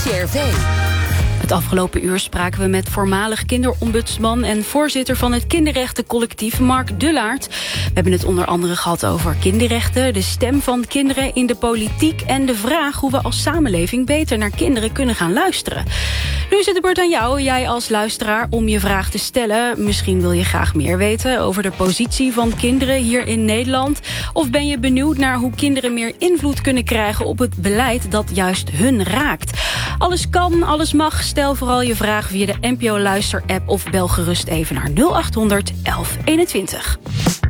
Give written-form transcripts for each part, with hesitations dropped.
NCRV. Het afgelopen uur spraken we met voormalig kinderombudsman en voorzitter van het kinderrechtencollectief Mark Dullaert. We hebben het onder andere gehad over kinderrechten, de stem van kinderen in de politiek en de vraag hoe we als samenleving beter naar kinderen kunnen gaan luisteren. Nu is het de beurt aan jou, jij als luisteraar, om je vraag te stellen. Misschien wil je graag meer weten over de positie van kinderen hier in Nederland. Of ben je benieuwd naar hoe kinderen meer invloed kunnen krijgen op het beleid dat juist hun raakt. Alles kan, alles mag. Stel vooral je vraag via de NPO Luister-app of bel gerust even naar 0800 1121.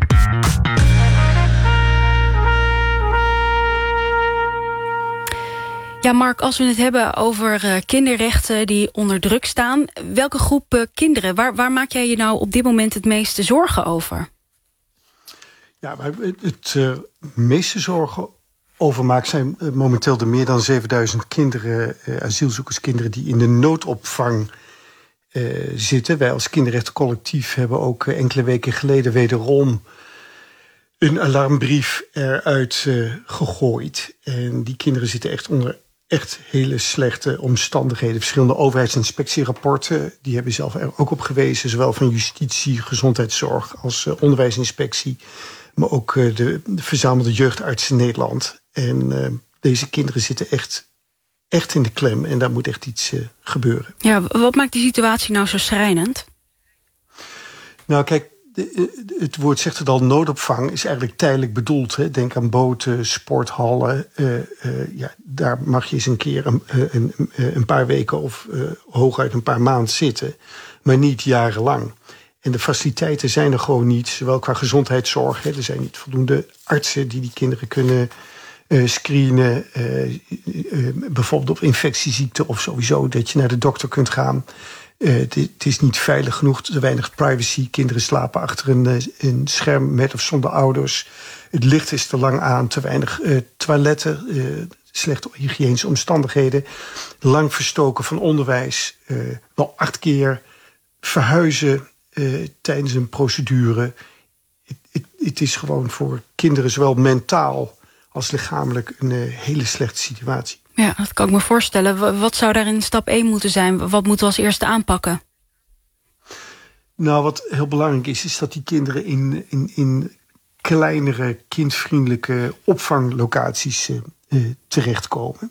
Ja, Mark, als we het hebben over kinderrechten die onder druk staan, welke groep kinderen, waar maak jij je nou op dit moment het meeste zorgen over? Ja, maar het meeste zorgen over maakt zijn momenteel de meer dan 7000 kinderen, asielzoekerskinderen die in de noodopvang zitten. Wij als kinderrechtencollectief hebben ook enkele weken geleden wederom een alarmbrief eruit gegooid. En die kinderen zitten echt onder hele slechte omstandigheden. Verschillende overheidsinspectierapporten, die hebben zelf er ook op gewezen, zowel van justitie, gezondheidszorg als onderwijsinspectie, maar ook de verzamelde jeugdartsen in Nederland. En deze kinderen zitten echt in de klem en daar moet echt iets gebeuren. Ja, wat maakt die situatie nou zo schrijnend? Nou, kijk, het woord zegt het al, noodopvang is eigenlijk tijdelijk bedoeld. Hè. Denk aan boten, sporthallen. Daar mag je eens een keer een paar weken of hooguit een paar maanden zitten, maar niet jarenlang. En de faciliteiten zijn er gewoon niet, zowel qua gezondheidszorg. Hè, er zijn niet voldoende artsen die kinderen kunnen screenen. Bijvoorbeeld op infectieziekten of sowieso dat je naar de dokter kunt gaan. Het is niet veilig genoeg, te weinig privacy. Kinderen slapen achter een scherm met of zonder ouders. Het licht is te lang aan, te weinig toiletten, slechte hygiënische omstandigheden. Lang verstoken van onderwijs, wel 8 keer verhuizen tijdens een procedure. Het is gewoon voor kinderen zowel mentaal als lichamelijk een hele slechte situatie. Ja, dat kan ik me voorstellen. Wat zou daarin stap 1 moeten zijn? Wat moeten we als eerste aanpakken? Nou, wat heel belangrijk is dat die kinderen in kleinere, kindvriendelijke opvanglocaties terechtkomen.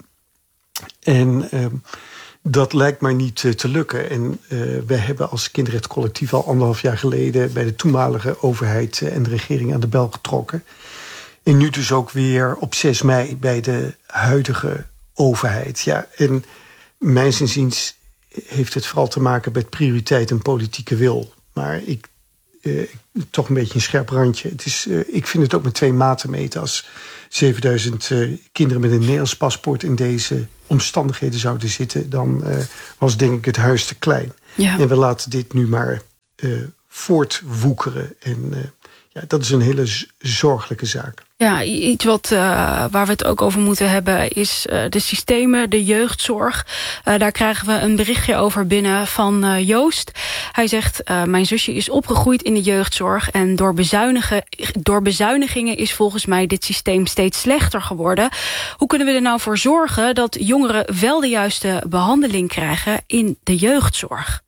En dat lijkt maar niet te lukken. En we hebben als kinderrechtencollectief al 1,5 jaar geleden bij de toenmalige overheid en de regering aan de bel getrokken. En nu dus ook weer op 6 mei bij de huidige overheid. Ja, en mijns inziens heeft het vooral te maken met prioriteit en politieke wil. Maar toch een beetje een scherp randje. Ik vind het ook met 2 maten meten. Als 7000 kinderen met een Nederlands paspoort in deze omstandigheden zouden zitten, dan was denk ik het huis te klein. Ja. En we laten dit nu maar voortwoekeren. En dat is een hele zorgelijke zaak. Ja, iets waar we het ook over moeten hebben is de systemen, de jeugdzorg. Daar krijgen we een berichtje over binnen van Joost. Hij zegt, mijn zusje is opgegroeid in de jeugdzorg en door bezuinigingen is volgens mij dit systeem steeds slechter geworden. Hoe kunnen we er nou voor zorgen dat jongeren wel de juiste behandeling krijgen in de jeugdzorg?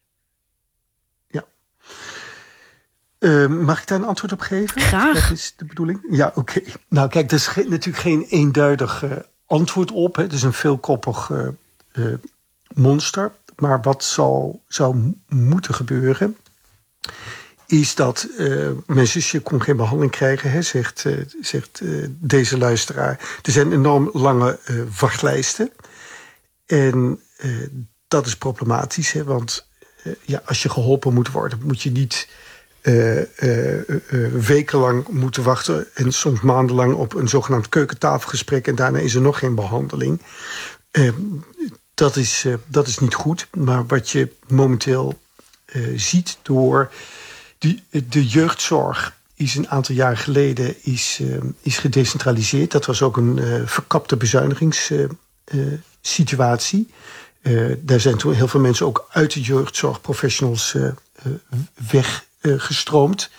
Mag ik daar een antwoord op geven? Graag. Dat is de bedoeling. Ja, oké. Nou kijk, er is natuurlijk geen eenduidig antwoord op. Hè. Het is een veelkoppig monster. Maar wat zou moeten gebeuren is dat mijn zusje kon geen behandeling krijgen, hè, zegt deze luisteraar. Er zijn enorm lange wachtlijsten. En dat is problematisch, hè, want als je geholpen moet worden, moet je niet wekenlang moeten wachten en soms maandenlang op een zogenaamd keukentafelgesprek en daarna is er nog geen behandeling. Dat is niet goed, maar wat je momenteel ziet door de jeugdzorg is een aantal jaar geleden is gedecentraliseerd. Dat was ook een verkapte bezuinigingssituatie. Daar zijn toen heel veel mensen ook uit de jeugdzorgprofessionals weggestroomd.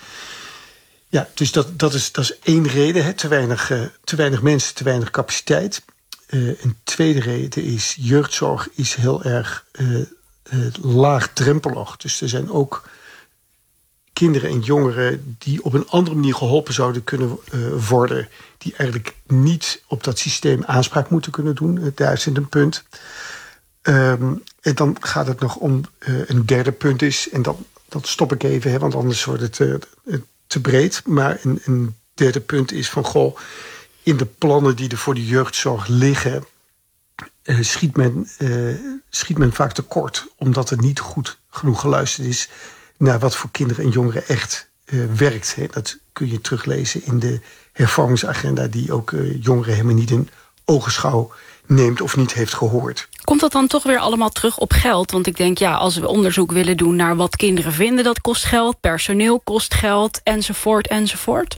Ja, dus dat is één reden. Hè. Te weinig mensen, te weinig capaciteit. een tweede reden is, jeugdzorg is heel erg laagdrempelig. Dus er zijn ook kinderen en jongeren die op een andere manier geholpen zouden kunnen worden, die eigenlijk niet op dat systeem aanspraak moeten kunnen doen. Daar zit een punt. En dan gaat het nog om een derde punt is, en dat stop ik even, want anders wordt het te breed. Maar een derde punt is van, in de plannen die er voor de jeugdzorg liggen, schiet men vaak tekort, omdat er niet goed genoeg geluisterd is naar wat voor kinderen en jongeren echt werkt. Hè. Dat kun je teruglezen in de hervormingsagenda, die ook jongeren helemaal niet in ogenschouw neemt of niet heeft gehoord. Komt dat dan toch weer allemaal terug op geld? Want ik denk, als we onderzoek willen doen naar wat kinderen vinden, dat kost geld, personeel kost geld, enzovoort, enzovoort.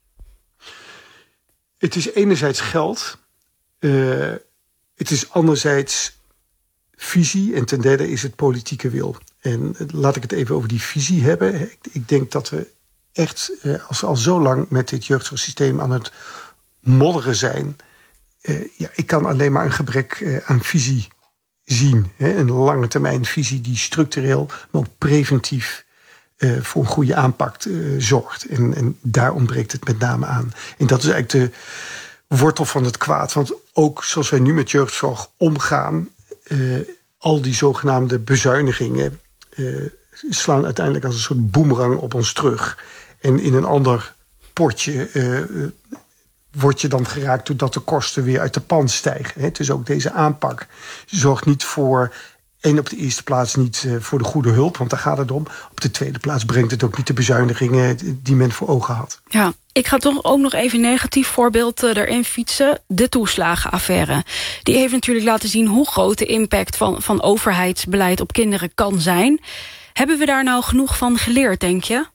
Het is enerzijds geld, het is anderzijds visie en ten derde is het politieke wil. En laat ik het even over die visie hebben. Ik denk dat we echt, als we al zo lang met dit jeugdzorgsysteem aan het modderen zijn, ik kan alleen maar een gebrek aan visie zien. Een lange termijn visie die structureel, maar ook preventief voor een goede aanpak zorgt. En daar ontbreekt het met name aan. En dat is eigenlijk de wortel van het kwaad. Want ook zoals wij nu met jeugdzorg omgaan, al die zogenaamde bezuinigingen slaan uiteindelijk als een soort boemerang op ons terug. En in een ander potje word je dan geraakt doordat de kosten weer uit de pan stijgen. Dus ook deze aanpak zorgt niet voor, en op de eerste plaats niet voor de goede hulp, want daar gaat het om. Op de tweede plaats brengt het ook niet de bezuinigingen die men voor ogen had. Ja, ik ga toch ook nog even een negatief voorbeeld erin fietsen. De toeslagenaffaire. Die heeft natuurlijk laten zien hoe groot de impact van overheidsbeleid op kinderen kan zijn. Hebben we daar nou genoeg van geleerd, denk je?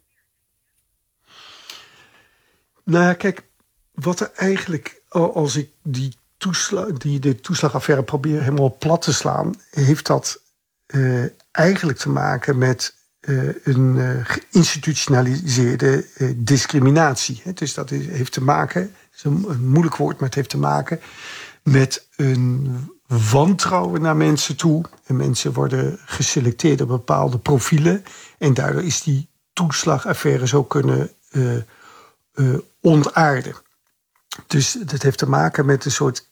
Nou ja, kijk, wat er eigenlijk, als ik de toeslagaffaire probeer helemaal plat te slaan, heeft dat eigenlijk te maken met een geïnstitutionaliseerde discriminatie. Dus dat heeft te maken, het is een moeilijk woord, maar het heeft te maken met een wantrouwen naar mensen toe. En mensen worden geselecteerd op bepaalde profielen. En daardoor is die toeslagaffaire zo kunnen ontaarden. Dus dat heeft te maken met een soort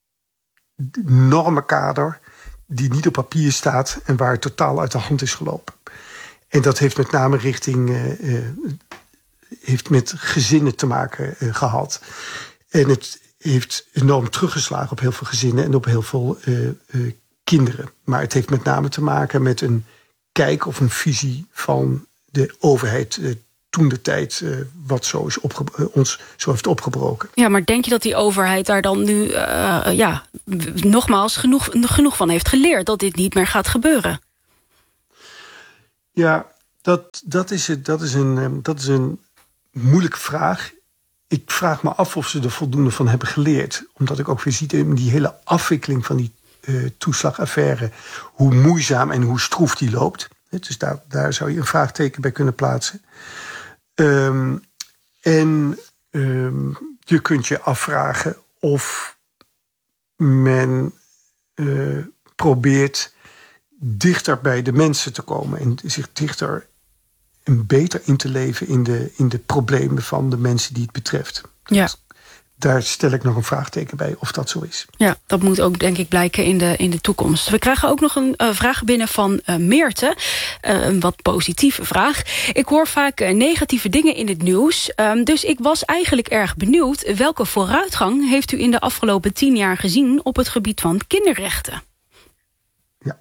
normenkader die niet op papier staat en waar het totaal uit de hand is gelopen. En dat heeft met name heeft met gezinnen te maken gehad. En het heeft enorm teruggeslagen op heel veel gezinnen en op heel veel kinderen. Maar het heeft met name te maken met een kijk of een visie van de overheid toen de tijd wat zo is ons zo heeft opgebroken. Ja, maar denk je dat die overheid daar dan nu nogmaals genoeg van heeft geleerd dat dit niet meer gaat gebeuren? Ja, dat is een moeilijke vraag. Ik vraag me af of ze er voldoende van hebben geleerd. Omdat ik ook weer zie in die hele afwikkeling van die toeslagaffaire hoe moeizaam en hoe stroef die loopt. Dus daar zou je een vraagteken bij kunnen plaatsen. Je kunt je afvragen of men probeert dichter bij de mensen te komen en zich dichter en beter in te leven in de problemen van de mensen die het betreft. Ja. Daar stel ik nog een vraagteken bij of dat zo is. Ja, dat moet ook denk ik blijken in de toekomst. We krijgen ook nog een vraag binnen van Meerte. Een wat positieve vraag. Ik hoor vaak negatieve dingen in het nieuws. Dus ik was eigenlijk erg benieuwd. Welke vooruitgang heeft u in de afgelopen 10 jaar gezien op het gebied van kinderrechten? Ja.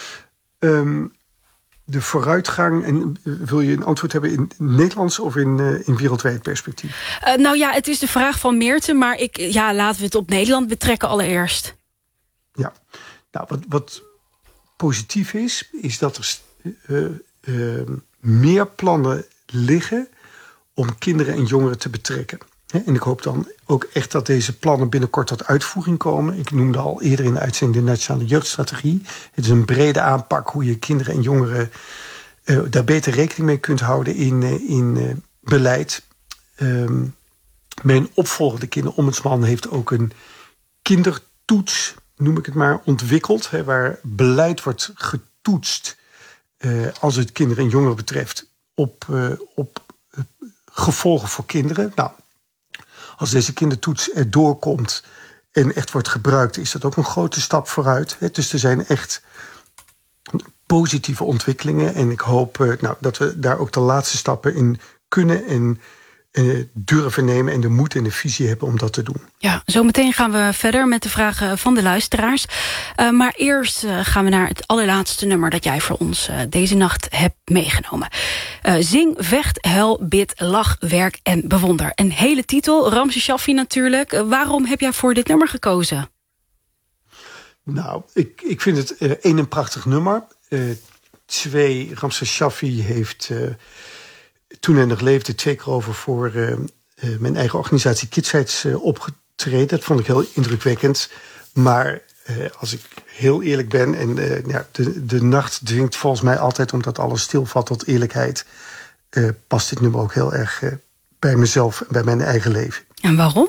De vooruitgang, en wil je een antwoord hebben in het Nederlands of in wereldwijd perspectief? Het is de vraag van Meerte, maar laten we het op Nederland betrekken allereerst. Ja, nou, wat positief is dat er meer plannen liggen om kinderen en jongeren te betrekken. En ik hoop dan ook echt dat deze plannen binnenkort tot uitvoering komen. Ik noemde al eerder in de uitzending de Nationale Jeugdstrategie. Het is een brede aanpak hoe je kinderen en jongeren daar beter rekening mee kunt houden in beleid. Mijn opvolger, de kinderombudsman, heeft ook een toets, noem ik het maar, ontwikkeld. Hè, waar beleid wordt getoetst als het kinderen en jongeren betreft op gevolgen voor kinderen. Nou, als deze kindertoets erdoor komt en echt wordt gebruikt, is dat ook een grote stap vooruit. Hè. Dus er zijn echt positieve ontwikkelingen. En ik hoop dat we daar ook de laatste stappen in kunnen en durven nemen en de moed en de visie hebben om dat te doen. Ja, zometeen gaan we verder met de vragen van de luisteraars. Maar eerst gaan we naar het allerlaatste nummer dat jij voor ons deze nacht hebt meegenomen. Zing, vecht, huil, bid, lach, werk en bewonder. Een hele titel, Ramses Shaffi natuurlijk. Waarom heb jij voor dit nummer gekozen? Nou, ik vind het een prachtig nummer. Twee, Ramses Shaffi heeft toen hij nog leefde 2 keer over voor mijn eigen organisatie Kidsites opgetreden. Dat vond ik heel indrukwekkend. Maar als ik heel eerlijk ben, en de nacht dwingt volgens mij altijd omdat alles stilvalt tot eerlijkheid, past dit nummer ook heel erg bij mezelf en bij mijn eigen leven. En waarom?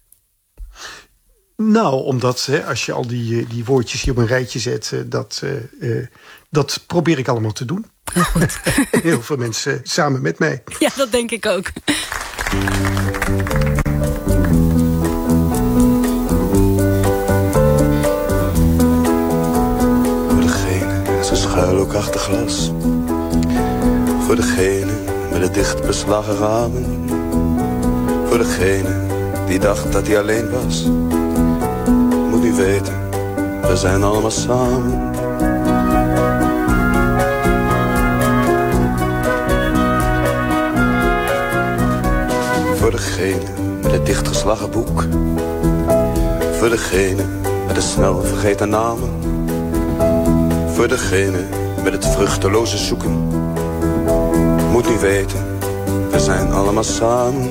Nou, omdat als je al die woordjes hier op een rijtje zet, dat probeer ik allemaal te doen. Heel goed. Heel veel mensen samen met mij. Ja, dat denk ik ook. Voor degene, ze schuil ook achter glas. Voor degene met de dicht beslagen ramen. Voor degene die dacht dat hij alleen was. Moet u weten, we zijn allemaal samen. Voor degene met het dichtgeslagen boek. Voor degene met de snel vergeten namen. Voor degene met het vruchteloze zoeken. Moet u weten, we zijn allemaal samen.